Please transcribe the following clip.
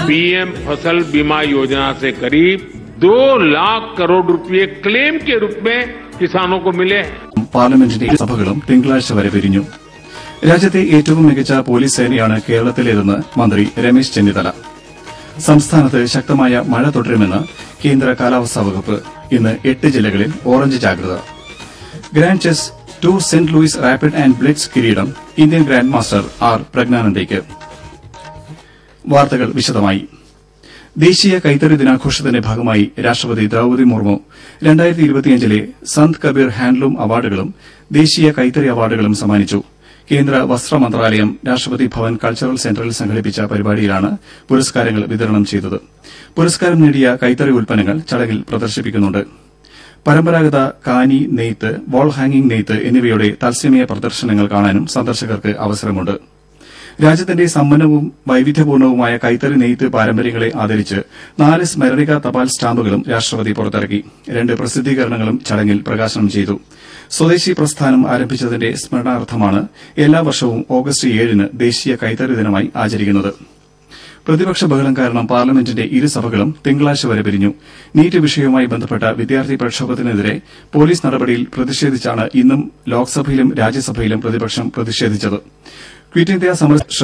PM फसल बीमा योजना से करीब 2 लाख करोड़ रुपए क्लेम के रूप में किसानों को मिले हैं. പാർലമെന്റിന്റെ സഭകളും തിങ്കളാഴ്ച വരെ പിരിഞ്ഞു. രാജ്യത്തെ ഏറ്റവും മികച്ച പോലീസ് സേനയാണ് കേരളത്തിലേതെന്ന് മന്ത്രി രമേശ് ചെന്നിത്തല. സംസ്ഥാനത്ത് ശക്തമായ മഴ തുടരുമെന്ന് കേന്ദ്ര കാലാവസ്ഥാ വകുപ്പ്. ഇന്ന് 8 ജില്ലകളിൽ ഓറഞ്ച് ജാഗ്രത. Grand chess tour Saint Louis rapid and blitz കിരീടം ഇന്ത്യൻ ഗ്രാൻഡ് മാസ്റ്റർ ആർ പ്രജ്ഞാനന്ദയ്ക്ക്. വാർത്തകൾ വിശദമായി. ദേശീയ കൈത്തറി ദിനാഘോഷത്തിന്റെ ഭാഗമായി രാഷ്ട്രപതി ദ്രൌപദി മുർമു 2025 സന്ത് കബീർ ഹാൻഡ്ലൂം അവാർഡുകളും ദേശീയ കൈത്തറി അവാർഡുകളും സമ്മാനിച്ചു. കേന്ദ്ര വസ്ത്ര മന്ത്രാലയം രാഷ്ട്രപതി ഭവൻ കൾച്ചറൽ സെന്ററിൽ സംഘടിപ്പിച്ച പരിപാടിയിലാണ് പുരസ്കാരങ്ങൾ വിതരണം ചെയ്തത്. പുരസ്കാരം നേടിയ കൈത്തറി ഉൽപ്പന്നങ്ങൾ ചടങ്ങിൽ പ്രദർശിപ്പിക്കുന്നുണ്ട്. പരമ്പരാഗത കാനി നെയ്ത്ത്, വാൾ ഹാങ്ങിംഗ് നെയ്ത്ത് എന്നിവയുടെ തത്സമയ പ്രദർശനങ്ങൾ കാണാനും സന്ദർശകർക്ക് അവസരമുണ്ട്. രാജ്യത്തിന്റെ സമ്പന്നവും വൈവിധ്യപൂർണവുമായ കൈത്തറി നെയ്ത്ത് പാരമ്പര്യങ്ങളെ ആദരിച്ച് 4 സ്മരണിക തപാൽ സ്റ്റാമ്പുകളും രാഷ്ട്രപതി പുറത്തിറക്കി. 2 പ്രസിദ്ധീകരണങ്ങളും ചടങ്ങിൽ പ്രകാശനം ചെയ്തു. സ്വദേശി പ്രസ്ഥാനം ആരംഭിച്ചതിന്റെ സ്മരണാർത്ഥമാണ് എല്ലാ വർഷവും ഓഗസ്റ്റ് 7 ദേശീയ കൈത്തറി ദിനമായി ആചരിക്കുന്നത്. പ്രതിപക്ഷ ബഹളം കാരണം പാർലമെന്റിന്റെ ഇരുസഭകളും തിങ്കളാഴ്ച വരെ പിരിഞ്ഞു. നീറ്റ് വിഷയവുമായി ബന്ധപ്പെട്ട വിദ്യാർത്ഥി പ്രക്ഷോഭത്തിനെതിരെ പോലീസ് നടപടിയിൽ പ്രതിഷേധിച്ചാണ് ഇന്നും ലോക്സഭയിലും രാജ്യസഭയിലും പ്രതിപക്ഷം പ്രതിഷേധിച്ചത്. ക്വിറ്റ് ഇന്ത്യ സമര